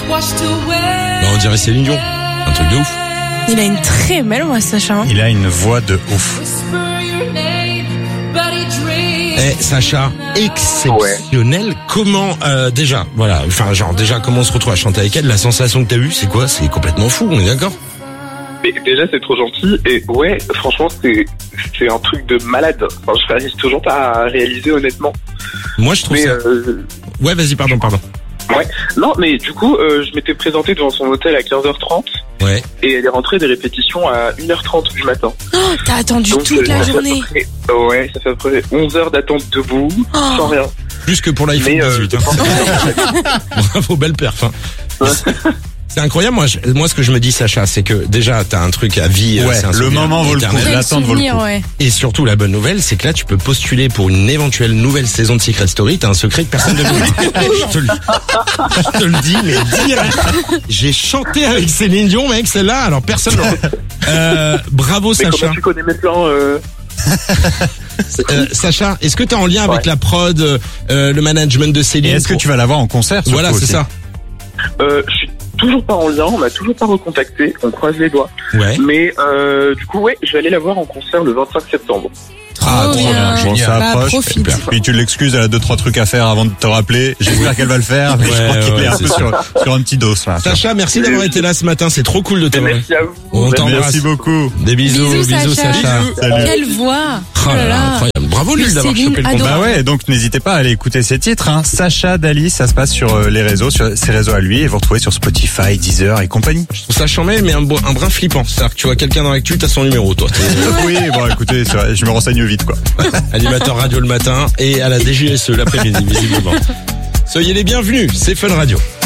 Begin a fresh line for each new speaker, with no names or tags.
Bah, on dirait Céline Dion. Un truc de ouf.
Il a une très belle voix, Sacha.
Il a une voix de ouf.
Sacha, exceptionnel. Comment déjà, voilà, enfin genre déjà comment on se retrouve à chanter avec elle, la sensation que t'as eue, c'est quoi? C'est complètement fou, on est d'accord?
Mais déjà c'est trop gentil et ouais, franchement c'est un truc de malade. Enfin, je n'arrive toujours pas à réaliser honnêtement.
Moi je trouve
mais,
ça. Ouais, vas-y, pardon.
Ouais. Non, mais du coup, je m'étais présenté devant son hôtel à 15h30.
Ouais.
Et elle est rentrée des répétitions à 1h30 du matin.
Oh, t'as attendu
donc,
toute la journée.
Ouais, ça fait à peu près 11 heures d'attente debout, sans rien.
Plus que pour l'iPhone 18. Bravo, belle perf. Hein. C'est incroyable. Moi, ce que je me dis, Sacha, c'est que déjà, t'as un truc à vie.
Ouais,
c'est un
le moment vaut le coup.
éternel.
L'attente vaut le coup.
Ouais.
Et surtout, la bonne nouvelle, c'est que là, tu peux postuler pour une éventuelle nouvelle saison de Secret Story. T'as un secret que personne ne connaît. Je te le dis, mais direct. J'ai chanté avec Céline Dion, mec, celle-là. Alors, personne n'aura. Bravo,
mais
Sacha.
comment tu connais mes plans
Sacha, est-ce que t'es en lien avec la prod, le management de Céline?
Et est-ce que tu vas la voir en concert?
Voilà, c'est
aussi
ça.
Je suis toujours pas en lien, on m'a toujours pas recontacté, on croise les doigts.
Ouais.
Mais du coup, ouais, je vais aller la voir en concert le 25 septembre.
Ah, trop bien.
Bon, ça
Bah,
approche.
profite.
Puis tu l'excuses, elle a 2-3 trucs à faire avant de te rappeler. J'espère qu'elle va le faire, mais je crois qu'elle est un peu sur un petit dos, là.
Sacha, merci d'avoir été là ce matin, c'est trop cool de t'avoir.
Merci à vous.
On t'embrasse.
Merci beaucoup.
Des bisous Sacha.
Salut.
Quelle voix.
Oh là là, incroyable. Bravo Lille d'avoir
Céline
chopé le
adore.
combat.
Bah ouais, donc n'hésitez pas à aller écouter ses titres, hein. Sacha Dali, ça se passe sur les réseaux, sur ses réseaux à lui, et vous retrouvez sur Spotify, Deezer et compagnie.
Je trouve ça chambé, mais un brin flippant. C'est-à-dire que tu vois quelqu'un dans l'actu, t'as son numéro, toi.
Oui, bon, écoutez, je me renseigne vite, quoi.
Animateur radio le matin et à la DGSE l'après-midi, visiblement. Soyez les bienvenus, c'est Fun Radio.